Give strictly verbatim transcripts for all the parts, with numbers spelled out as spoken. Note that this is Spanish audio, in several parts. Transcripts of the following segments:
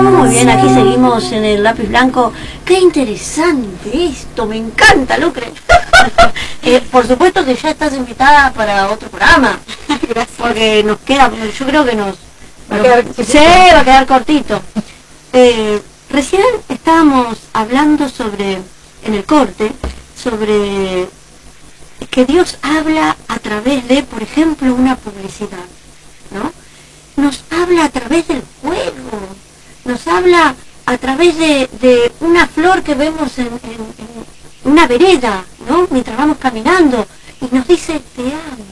Muy bien, aquí seguimos en el lápiz blanco. Qué interesante esto, me encanta, Lucre. eh, por supuesto que ya estás invitada para otro programa. Gracias. Porque nos queda, yo creo que nos... Va a quedar sí, va a quedar cortito. Eh, recién estábamos hablando sobre, en el corte, sobre que Dios habla a través de, por ejemplo, una publicidad, ¿no? Nos habla a través del juego, nos habla a través de, de una flor que vemos en, en, en una vereda, ¿no? Mientras vamos caminando, y nos dice, te amo.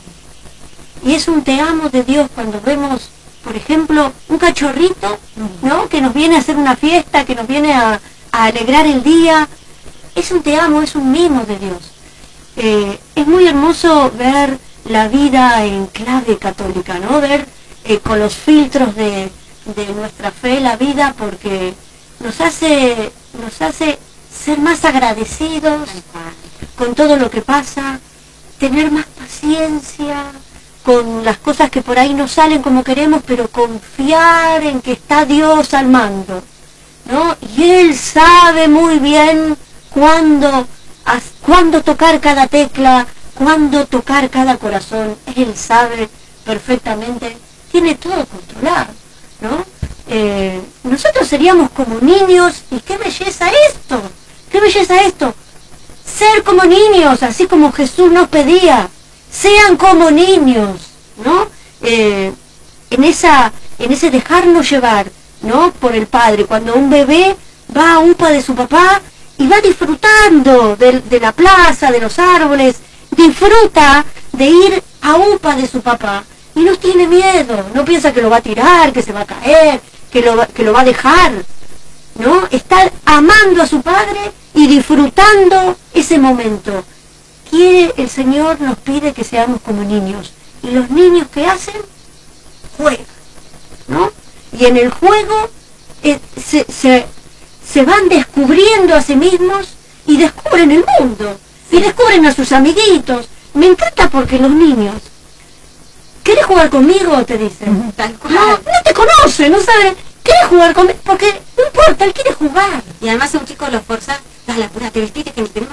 Y es un te amo de Dios cuando vemos, por ejemplo, un cachorrito, ¿no? Que nos viene a hacer una fiesta, que nos viene a, a alegrar el día. Es un te amo, es un mimo de Dios. Eh, es muy hermoso ver la vida en clave católica, ¿no? Ver eh, con los filtros de, de nuestra fe la vida, porque nos hace, nos hace ser más agradecidos con todo lo que pasa, tener más paciencia con las cosas que por ahí no salen como queremos, pero confiar en que está Dios al mando, ¿no? Y Él sabe muy bien cuándo, cuándo tocar cada tecla, cuándo tocar cada corazón. Él sabe perfectamente, tiene todo controlado, ¿no? Eh, nosotros seríamos como niños, y qué belleza esto, qué belleza esto, ser como niños, así como Jesús nos pedía. Sean como niños, ¿no? Eh, en esa, en ese dejarnos llevar, ¿no? Por el Padre. Cuando un bebé va a upa de su papá y va disfrutando de, de la plaza, de los árboles, disfruta de ir a upa de su papá y no tiene miedo, no piensa que lo va a tirar, que se va a caer, que lo, que lo va a dejar, ¿no? Está amando a su Padre y disfrutando ese momento. Quiere, el Señor nos pide que seamos como niños. Y los niños, ¿qué hacen? Juegan, ¿no? Y en el juego eh, se, se, se van descubriendo a sí mismos y descubren el mundo. Y descubren a sus amiguitos. Me encanta porque los niños, ¿querés jugar conmigo? Te dicen. Tal cual. No, no te conocen, no saben. ¿Querés jugar conmigo? Porque no importa, él quiere jugar. Y además a un chico lo forzás, dale, apurate, vestite, que tenemos